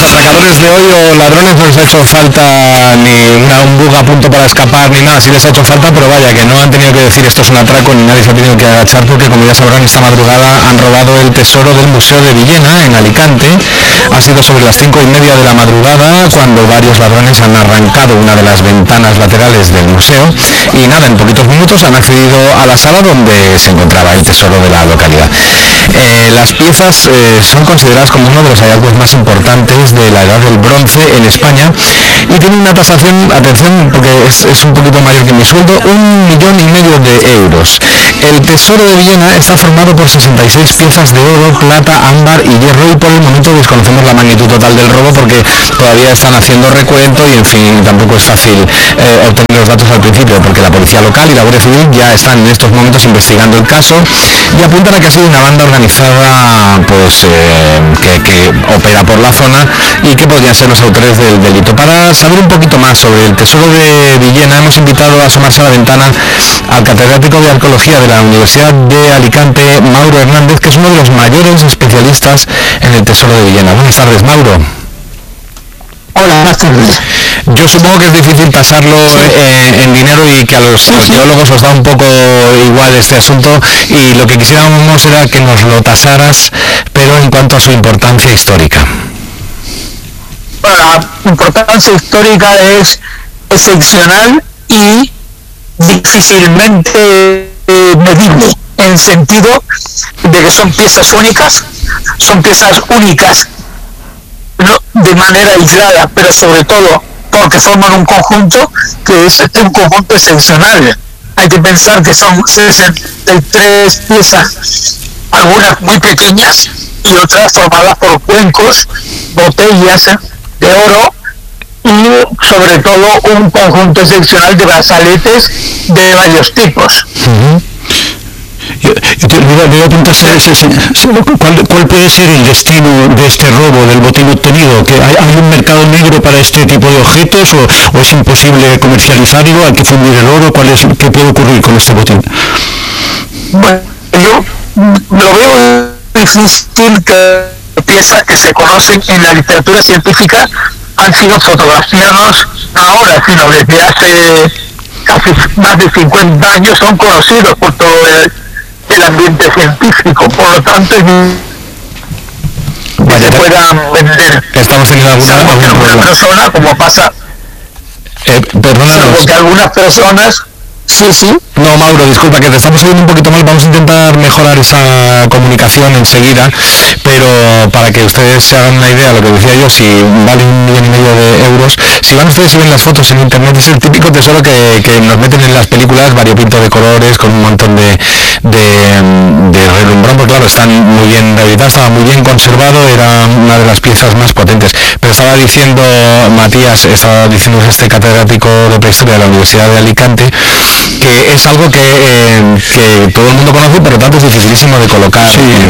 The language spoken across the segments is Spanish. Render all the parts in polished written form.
atracadores de hoy o ladrones no les ha hecho falta ni un bug a punto para escapar ni nada, sí les ha hecho falta, pero vaya, que no han tenido que decir esto es un atraco ni nadie se ha tenido que agachar porque, como ya sabrán, esta madrugada han robado el tesoro del Museo de Villena, en Alicante. Ha sido sobre las 5:30 de la madrugada cuando varios ladrones han arrancado una de las ventanas laterales del museo y nada, en poquitos minutos han accedido a la sala donde se encontraba el tesoro de la localidad. Las piezas son consideradas como uno de los hallazgos más importantes de la Edad del Bronce en España y tienen una tasación, atención, porque es un poquito mayor que mi sueldo, 1,5 millones de euros. El tesoro de Villena está formado por 66 piezas de oro, plata, ámbar y hierro, y por el momento desconocemos la magnitud total del robo porque todavía están haciendo recuento y, en fin, tampoco es fácil obtener los datos al principio porque la policía local y la Guardia Civil ya están en estos momentos investigando el caso y apuntan a que ha sido una banda organizada pues que opera por la zona y que podrían ser los autores del delito. Para saber un poquito más sobre el tesoro de Villena hemos invitado a asomarse a la ventana al catedrático de Arqueología de la Universidad de Alicante, Mauro Hernández, que es uno de los mayores especialistas en el tesoro de Villena. Buenas tardes, Mauro. Hola, buenas tardes. Yo supongo que es difícil tasarlo en dinero y que a los arqueólogos os da un poco igual este asunto, y lo que quisiéramos era que nos lo tasaras, pero en cuanto a su importancia histórica. Bueno, la importancia histórica es excepcional y difícilmente medible, en el sentido de que son piezas únicas, no de manera aislada, pero sobre todo porque forman un conjunto que es un conjunto excepcional. Hay que pensar que son 63 piezas, algunas muy pequeñas y otras formadas por cuencos, botellas de oro y sobre todo un conjunto excepcional de brazaletes de varios tipos. Yo te voy a preguntar ¿cuál puede ser el destino de este robo del botín obtenido? ¿Que hay un mercado negro para este tipo de objetos o es imposible comercializarlo? ¿Hay que fundir el oro? ¿Qué puede ocurrir con este botín? Bueno, yo lo veo difícil que piezas que se conocen en la literatura científica han sido fotografiados ahora, sino desde hace casi más de 50 años son conocidos por todo el ambiente científico, por lo tanto que se puedan vender. Estamos teniendo alguna persona, como pasa, perdónanos, que algunas personas. Sí. No, Mauro, disculpa, que te estamos oyendo un poquito mal. Vamos a intentar mejorar esa comunicación enseguida, pero para que ustedes se hagan una idea, lo que decía yo, si vale 1,5 millones de euros, si van ustedes y ven las fotos en internet, es el típico tesoro que nos meten en las películas, variopinto de colores, con un montón de relumbrón, porque claro, están muy bien rehabilitados, estaba muy bien conservado, era una de las piezas más potentes. Pero estaba diciendo Matías, este catedrático de prehistoria de la Universidad de Alicante, que es algo que todo el mundo conoce, pero tanto es dificilísimo de colocar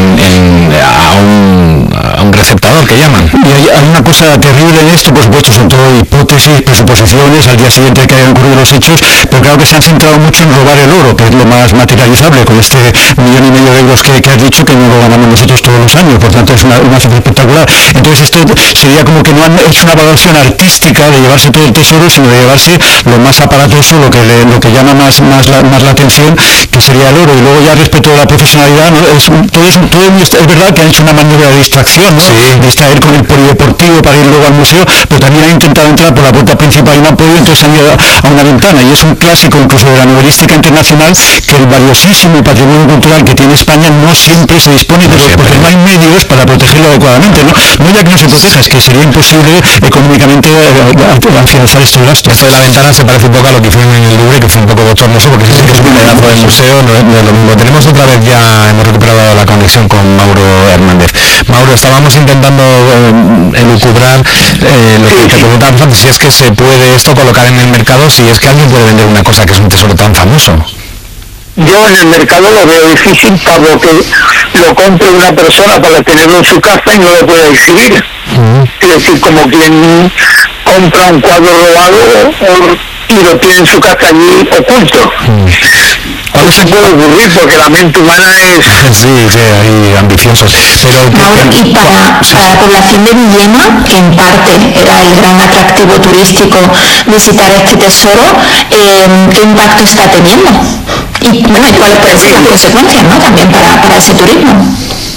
a un receptador, que llaman. Y hay una cosa terrible en esto, por supuesto, son todo hipótesis, presuposiciones, al día siguiente que hayan ocurrido los hechos, pero claro que se han centrado mucho en robar el oro, que es lo más materializable, con este 1,5 millones de euros que has dicho, que no lo ganamos nosotros todos los años, por tanto es una cifra espectacular. Entonces esto sería como que no han hecho una valoración artística de llevarse todo el tesoro, sino de llevarse lo más aparatoso, lo que llama más la atención, que sería el oro. Y luego ya respecto a la profesionalidad, ¿no? Es verdad que han hecho una maniobra de distracción, ¿no? Sí. Distraer con el polideportivo para ir luego al museo, pero también han intentado entrar por la puerta principal y no han podido, entonces han ido a una ventana, y es un clásico incluso de la novelística internacional, que el valiosísimo patrimonio cultural que tiene España no siempre se dispone de porque no hay medios para protegerlo adecuadamente, ¿no? No ya que no se proteja, es que sería imposible económicamente financiar estos gastos. Esto de la ventana se parece un poco a lo que hicieron en el Louvre, que fue un poco bochornoso, porque sí que es un pedazo del museo, no es lo mismo. Tenemos otra vez, ya hemos recuperado la conexión con Mauro Hernández. Mauro, estábamos intentando elucubrar lo que te preguntábamos antes, si es que se puede esto colocar en el mercado, si es que alguien puede vender una cosa que es un tesoro tan famoso. Yo en el mercado lo veo difícil, salvo que lo compre una persona para tenerlo en su casa y no lo pueda exhibir. Es decir, como quien compra un cuadro robado y lo tiene en su casa allí oculto. Eso puede ocurrir porque la mente humana es... Sí, hay ambiciosos. Pero Mauro, y para la población de Villena, que en parte era el gran atractivo turístico visitar este tesoro, ¿qué impacto está teniendo? Y bueno, ¿y cuáles pueden ser las consecuencias, ¿no? También para ese turismo.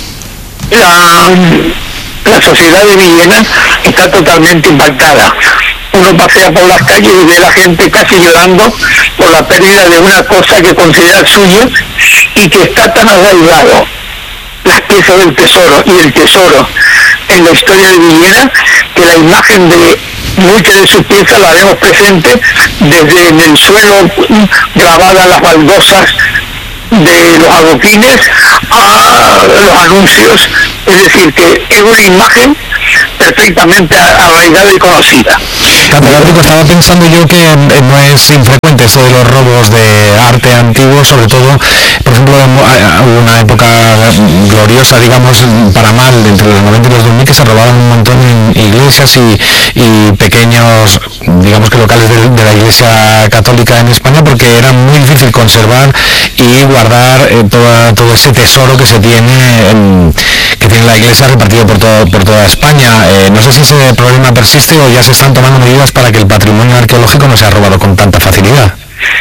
La sociedad de Villena está totalmente impactada. Uno pasea por las calles y ve a la gente casi llorando por la pérdida de una cosa que considera suya y que está tan arraigado, las piezas del tesoro y el tesoro en la historia de Villena, que la imagen de muchas de sus piezas la vemos presente desde en el suelo, grabadas las baldosas de los adoquines a los anuncios, es decir, que es una imagen perfectamente arraigada y conocida. Catedrático, estaba pensando yo que no es infrecuente eso de los robos de arte antiguo, sobre todo, por ejemplo, hubo una época gloriosa, digamos, para mal, entre los 90 y los 2000, que se robaban un montón en iglesias y pequeños, digamos que locales de la Iglesia Católica en España, porque era muy difícil conservar y guardar todo ese tesoro que tiene la Iglesia repartido por toda España. No sé si ese problema persiste o ya se están tomando medidas para que el patrimonio arqueológico no sea robado con tanta facilidad.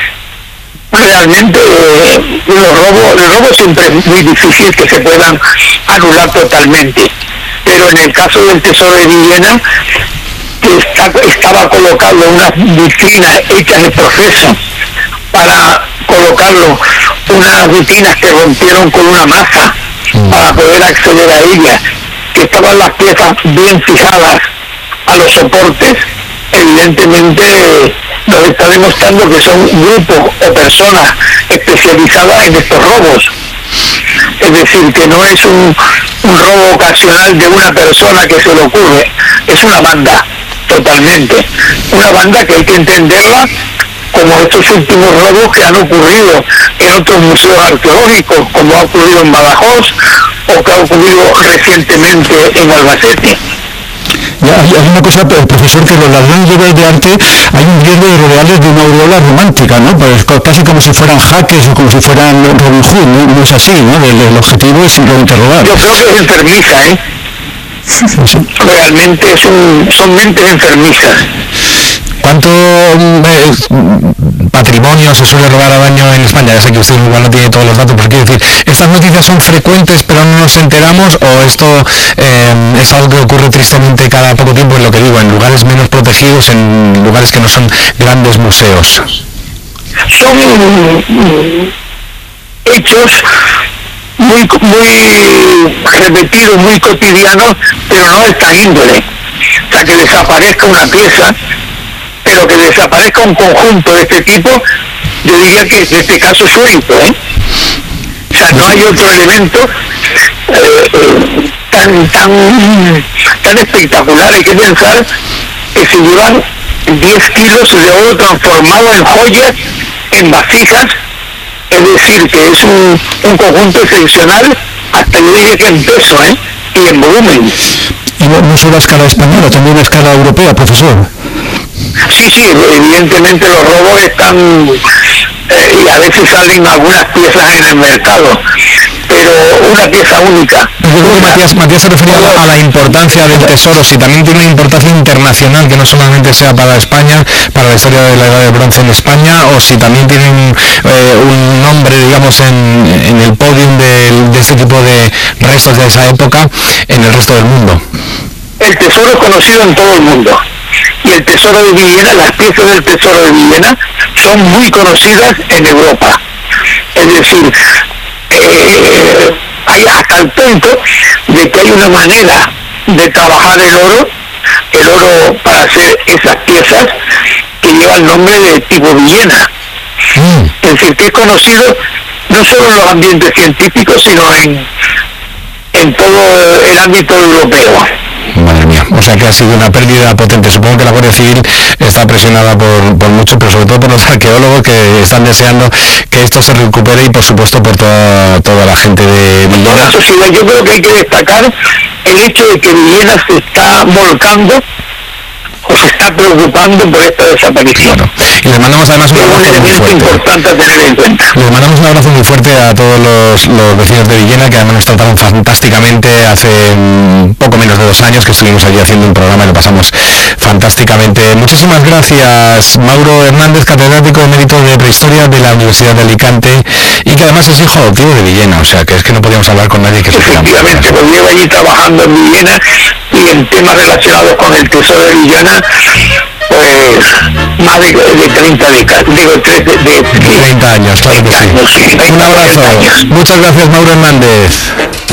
Realmente los robos siempre es muy difícil que se puedan anular totalmente, pero en el caso del tesoro de Villena, que estaba colocado en unas vitrinas hechas de proceso para colocarlo, unas vitrinas que rompieron con una maza para poder acceder a ellas, que estaban las piezas bien fijadas a los soportes, evidentemente nos está demostrando que son grupos o personas especializadas en estos robos. Es decir, que no es un robo ocasional de una persona que se le ocurre, es una banda, totalmente. Una banda que hay que entenderla como estos últimos robos que han ocurrido en otros museos arqueológicos, como ha ocurrido en Badajoz o que ha ocurrido recientemente en Albacete. Hay una cosa, profesor, que los ladrones de obras de arte hay un riesgo de rodearles de una aureola romántica, ¿no? Pues casi como si fueran hackers o como si fueran Robin Hood, ¿no? No es así, ¿no? El objetivo es simplemente robar. Yo creo que es enfermiza, ¿eh? Realmente son mentes enfermizas. ¿Cuánto patrimonio se suele robar al año en España? Ya sé que usted igual no tiene todos los datos, pero quiero decir, ¿estas noticias son frecuentes pero no nos enteramos o esto es algo que ocurre tristemente cada poco tiempo, en lo que digo, en lugares menos protegidos, en lugares que no son grandes museos? Son hechos muy repetidos, muy cotidianos, pero no de esta índole. O sea, que desaparezca una pieza, pero que desaparezca un conjunto de este tipo, yo diría que en este caso es único, ¿eh? O sea, no hay otro elemento tan espectacular. Hay que pensar que se llevan 10 kilos de oro transformado en joyas, en vasijas, es decir, que es un conjunto excepcional, hasta yo diría que en peso, y en volumen. Y no solo a escala española, también a escala europea, profesor. Sí, evidentemente los robos están, y a veces salen algunas piezas en el mercado, pero una pieza única. Matías se refería a la importancia del tesoro, si también tiene una importancia internacional, que no solamente sea para España, para la historia de la Edad de Bronce en España, o si también tiene un nombre, digamos, en el podium de este tipo de restos de esa época en el resto del mundo. El tesoro es conocido en todo el mundo. Y el tesoro de Villena, las piezas del tesoro de Villena son muy conocidas en Europa. Es decir, hay hasta el punto de que hay una manera de trabajar el oro para hacer esas piezas que lleva el nombre de tipo Villena. Es decir, que es conocido no solo en los ambientes científicos, sino en todo el ámbito europeo. Madre mía, o sea que ha sido una pérdida potente. Supongo que la Guardia Civil está presionada por mucho, pero sobre todo por los arqueólogos que están deseando que esto se recupere y por supuesto por toda la gente de Villena. Toda la sociedad. Yo creo que hay que destacar el hecho de que Villena se está volcando, o se está preocupando por esta desaparición. Claro. Y les mandamos además un Es un abrazo muy elemento fuerte. importante a tener en cuenta. Les mandamos un abrazo muy fuerte a todos los vecinos de Villena, que además nos trataron fantásticamente hace poco menos de 2 años que estuvimos allí haciendo un programa y lo pasamos fantásticamente. Muchísimas gracias, Mauro Hernández, catedrático emérito de Prehistoria de la Universidad de Alicante, y que además es hijo adoptivo de Villena, o sea que es que no podíamos hablar con nadie que supiera más. Efectivamente, pues llevo allí trabajando en Villena y en temas relacionados con el tesoro de Villena, pues más de 30 décadas, digo, de 30 años, claro que sí. años, sí, Un abrazo. 30 años. Muchas gracias, Mauro Hernández.